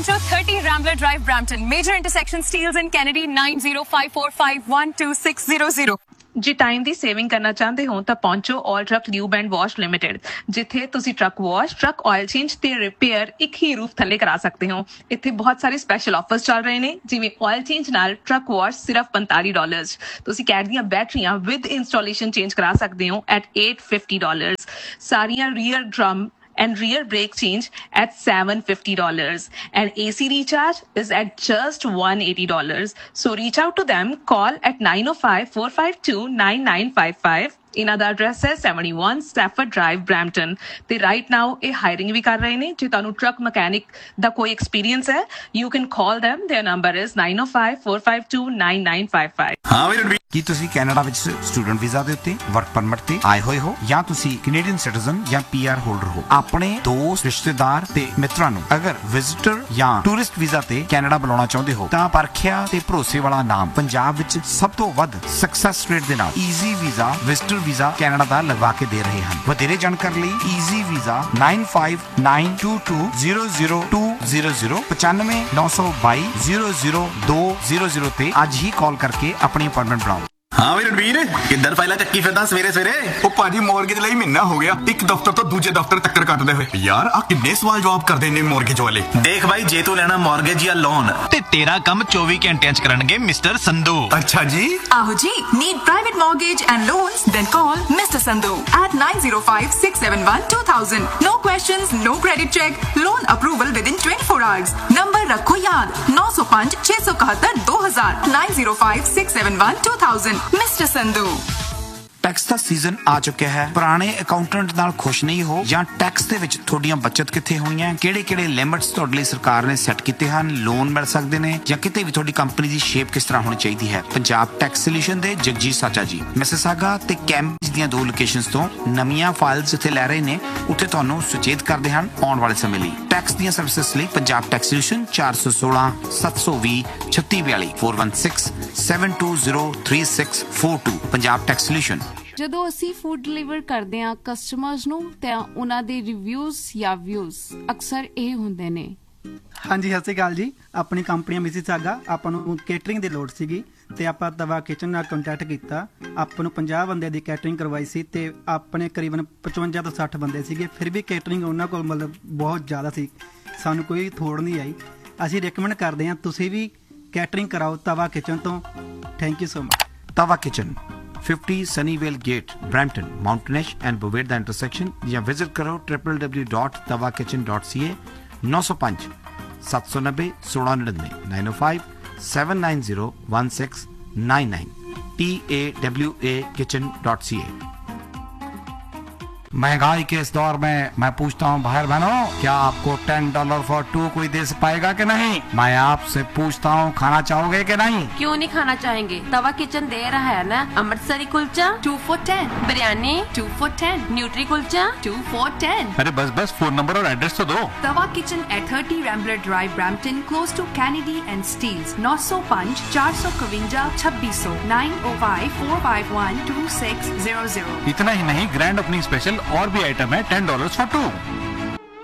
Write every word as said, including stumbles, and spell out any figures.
पहुंचो thirty Rambler Drive, Brampton. Major intersection, Steeles and Kennedy, nine zero five four five one two six zero zero. ਜੇ time ਦੀ saving ਕਰਨਾ ਚਾਹੁੰਦੇ ਹੋ ਤਾਂ ਪਹੁੰਚੋ ਆਲ truck lube and wash limited, ਜਿੱਥੇ ਤੁਸੀਂ truck wash, truck oil change ਤੇ repair ਇੱਕ ਹੀ ਰੂਫ ਥੱਲੇ ਕਰਾ ਸਕਦੇ ਹੋ। ਇੱਥੇ ਬਹੁਤ ਸਾਰੇ ਸਪੈਸ਼ਲ ਆਫਰਸ ਚੱਲ ਰਹੇ ਨੇ, ਜਿਵੇਂ ਆਇਲ ਚੇਂਜ ਨਾਲ ਟਰੱਕ ਵਾਸ਼ ਸਿਰਫ ਪੰਤਾਲੀ ਡਾਲਰਸ। ਤੁਸੀਂ ਕੈਟ ਦੀਆਂ ਬੈਟਰੀਆਂ ਵਿਦ ਇੰਸਟਾਲੇਸ਼ਨ ਚੇਂਜ ਕਰਾ ਸਕਦੇ ਹੋ ਐਟ eight fifty dollars। ਸਾਰੀਆਂ rear drum and rear brake change at seven hundred fifty dollars, and A C recharge is at just one hundred eighty dollars. So reach out to them, call at nine oh five, four five two, nine nine five five. ਇਹਨਾਂ ਦਾ address ਹੈ seventy-one Stafford Drive, Brampton, ਤੇ right now ਇਹ hiring ਵੀ ਕਰ ਰਹੇ ਨੇ। ਜੇ ਤੁਹਾਨੂੰ truck mechanic ਦਾ ਕੋਈ ਐਕਸਪੀਰੀਅੰਸ ਹੈ, you can call them. Their number is nine oh five, four five two, nine nine five five. ਹਾਂ ਵੀਰ, ਕੀ ਤੁਸੀਂ ਕੈਨੇਡਾ ਵਿੱਚ ਸਟੂਡੈਂਟ ਵੀਜ਼ਾ ਦੇ ਉੱਤੇ ਵਰਕ ਪਰਮਿਟ ਤੇ ਆਏ ਹੋਏ ਹੋ, ਜਾਂ ਤੁਸੀਂ ਕੈਨੇਡੀਅਨ ਸਿਟੀਜ਼ਨ ਜਾਂ ਪੀ ਆਰ ਹੋਲਡਰ ਹੋ? ਆਪਣੇ ਦੋਸਤ, ਰਿਸ਼ਤੇਦਾਰ ਤੇ ਮਿੱਤਰਾਂ ਨੂੰ ਅਗਰ ਵਿਜ਼ਿਟਰ ਜਾਂ ਟੂਰਿਸਟ ਵੀਜ਼ਾ ਤੇ ਕੈਨੇਡਾ ਬੁਲਾਉਣਾ ਚਾਹੁੰਦੇ ਹੋ ਤਾਂ ਪਰਖਿਆ ਤੇ ਭਰੋਸੇ ਵਾਲਾ ਨਾਮ, ਪੰਜਾਬ ਵਿੱਚ ਸਭ ਤੋਂ ਵੱਧ ਸਕਸੈਸ ਰੇਟ ਦੇ ਨਾਲ easy visa visitor visa Canada ਦਾ ਲਗਵਾ ਕੇ ਦੇ ਰਹੇ ਹਨ। ਵਧੇਰੇ ਜਾਣਕਾਰੀ ਲਈ easy visa nine five nine two two zero zero two zero zero ਪਚਾਨਵੇਂ ਨੌ ਸੌ ਬਾਈ zero zero ਦੋ zero zero ਤੇ ਅੱਜ ਹੀ ਕਾਲ ਕਰਕੇ ਆਪਣੀ ਅਪਾਇੰਟਮੈਂਟ ਬਣਾਓ। ਹਾਂ ਵੀਰ ਵੀਰ, ਕਿੱਧਰ ਫਾਈਲਾਂ ਚੱਕੀ ਫਿਰਦਾ ਸਵੇਰੇ ਸਵੇਰੇ? ਉਹ ਭਾਜੀ ਮੌਰਗੇਜ ਲਈ ਮਹੀਨਾ ਹੋ ਗਿਆ ਇੱਕ ਦਫ਼ਤਰ ਤੋਂ ਦੂਜੇ ਦਫ਼ਤਰ ਚੱਕਰ ਕੱਟਦੇ ਹੋਏ। ਯਾਰ ਆ ਕਿੰਨੇ ਸਵਾਲ ਜਵਾਬ ਕਰਦੇ ਨੇ ਮੌਰਗੇਜ ਵਾਲੇ। ਦੇਖ ਬਾਈ, ਜੇ ਤੂੰ ਲੈਣਾ ਮੌਰਗੇਜ ਜਾਂ ਲੋਨ ਤੇ ਤੇਰਾ ਕੰਮ ਚੌਵੀ ਘੰਟਿਆਂ ਚ ਕਰਨਗੇ ਮਿਸਟਰ ਸੰਧੂ। ਅੱਛਾ ਜੀ। ਆਹੋ ਜੀ, need private mortgage and loans? Then call mister Sandhu at nine zero five, six seven one, two thousand. No questions, no credit check, loan approval within twenty-four hours. Number ਰੱਖੋ ਯਾਦ, nine oh five, six seven seven, two thousand, nine zero five, six seven one, two thousand. Mister Sandhu. Tax ਦਾ season ਆ ਚੁੱਕਿਆ ਹੈ। ਪੁਰਾਣੇ accountant ਨਾਲ ਖੁਸ਼ ਨਹੀਂ ਹੋ, ਜਾਂ ਟੈਕਸ ਦੇ ਵਿੱਚ ਤੁਹਾਡੀਆਂ ਬਚਤ ਕਿੱਥੇ ਹੋਈਆਂ, ਕਿਹੜੇ ਕਿਹੜੇ ਲਿਮਿਟਸ ਤੁਹਾਡੇ ਲਈ ਸਰਕਾਰ ਨੇ ਸੈੱਟ ਕੀਤੇ ਹਨ, ਲੋਨ ਮਿਲ ਸਕਦੇ ਨੇ, ਜਾਂ ਕਿਤੇ ਵੀ ਤੁਹਾਡੀ ਕੰਪਨੀ ਦੀ ਸ਼ੇਪ ਕਿਸ ਤਰ੍ਹਾਂ ਹੋਣੀ ਚਾਹੀਦੀ ਹੈ। ਪੰਜਾਬ ਟੈਕਸ ਸੋਲਿਊਸ਼ਨ ਦੇ ਜਗਜੀਤ ਸਾਚਾ ਜੀ ਮਿਸਿਸਾਗਾ ਤੇ ਕੈਂਬਰਿਜ ਦੀਆਂ ਦੋ ਲੋਕੇਸ਼ਨਸ ਤੋਂ ਨਵੀਆਂ ਫਾਈਲਸ ਇੱਥੇ ਲੈ ਰਹੇ ਨੇ, ਉੱਥੇ ਤੁਹਾਨੂੰ ਸੁਚੇਤ ਕਰਦੇ ਹਨ ਆਉਣ ਵਾਲੇ ਸਮੇਂ ਲਈ। ਟੈਕਸ ਦੀਆਂ ਸਰਵਿਸਿਜ਼ ਲਈ ਪੰਜਾਬ ਟੈਕਸ ਸੋਲਿਊਸ਼ਨ ਚਾਰ ਸੌ ਸੋਲਾਂ ਸੱਤ ਸੌ ਵੀਹ ਛੱਤੀ ਬਿਆਲੀ four one six, seven two zero, three six four two Punjab tax solution. ਜਦੋਂ ਅਸੀਂ ਫੂਡ ਡਿਲੀਵਰ ਕਰਦੇ ਹਾਂ ਕਸਟਮਰਸ ਨੂੰ ਤਾਂ ਉਹਨਾਂ ਦੇ ਰਿਵਿਊਜ਼ ਜਾਂ ਵਿਊਜ਼ ਅਕਸਰ ਇਹ ਹੁੰਦੇ ਨੇ। ਹਾਂਜੀ, ਸਤਿ ਸ਼੍ਰੀ ਅਕਾਲ ਜੀ। ਆਪਣੀ ਕੰਪਨੀ ਮਿਸਿਸਾਗਾ, ਆਪਾਂ ਨੂੰ ਕੇਟਰਿੰਗ ਦੀ ਲੋੜ ਸੀਗੀ ਤੇ ਆਪਾਂ ਤਵਾ ਕਿਚਨ ਨਾਲ ਕੰਟੈਕਟ ਕੀਤਾ। ਆਪਾਂ ਨੂੰ ਪੰਜਾਹ ਬੰਦੇ ਦੀ ਕੇਟਰਿੰਗ ਕਰਵਾਈ ਸੀ ਤੇ ਆਪਣੇ ਕਰੀਬਨ ਪਚਵੰਜਾ ਤੋਂ ਸੱਠ ਬੰਦੇ ਸੀਗੇ। ਫਿਰ ਵੀ ਕੇਟਰਿੰਗ ਉਹਨਾਂ ਕੋਲ ਮਤਲਬ ਬਹੁਤ ਜ਼ਿਆਦਾ ਸੀ, ਸਾਨੂੰ ਕੋਈ ਥੋੜ ਨਹੀਂ ਆਈ। ਅਸੀਂ ਰਿਕਮੈਂਡ ਕਰਦੇ ਹਾਂ ਤੁਸੀਂ ਵੀ ਕੇਟਰਿੰਗ ਕਰਾਓ ਤਵਾ ਕਿਚਨ ਤੋਂ। Thank you so much. ਤਵਾ kitchen fifty Sunnyvale Gate, Brampton, Mountainish and Boveda intersection, ਜਾਂ ਵਿਜ਼ਿਟ ਕਰੋ w w w dot tawa kitchen dot c a nine oh five, seven nine zero, one six nine nine, nine oh five, seven nine zero, one six nine nine T A W A kitchen dot c a। महंगाई के इस दौर में मैं पूछता हूँ भाई बहनों, क्या आपको टेन डॉलर फॉर टू कोई दे पाएगा कि नहीं? मैं आपसे पूछता हूँ, खाना चाहोगे कि नहीं? क्यों नहीं खाना चाहेंगे? तवा किचन दे रहा है ना Amritsari kulcha two for ten, biryani two for ten, nutri kulcha two for ten। अरे बस बस फोन नंबर और एड्रेस तो दो। तवा kitchen at thirty Rambler Drive, Brampton, close to Kennedy and Steeles, nine oh five, four five one, six six zero, nine oh five, four five one, two six zero zero। इतना ही नहीं, grand opening special और भी item है ten dollars for two।